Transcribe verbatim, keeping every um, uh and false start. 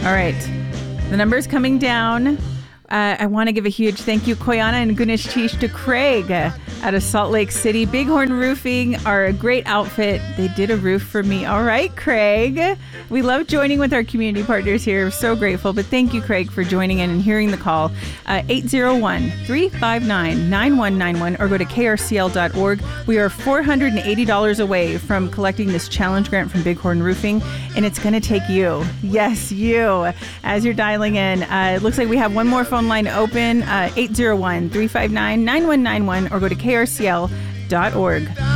All right. The number's coming down. Uh, I want to give a huge thank you, Koyana and Gunishish, to Craig uh, out of Salt Lake City. Bighorn Roofing are a great outfit. They did a roof for me. All right, Craig. We love joining with our community partners here. We're so grateful. But thank you, Craig, for joining in and hearing the call. Uh, eight zero one, three five nine, nine one nine one or go to k r c l dot org. We are four hundred eighty dollars away from collecting this challenge grant from Bighorn Roofing, and it's going to take you, yes, you, as you're dialing in. Uh, it looks like we have one more phone line open, uh, eight zero one, three five nine, nine one nine one or go to k r c l dot org.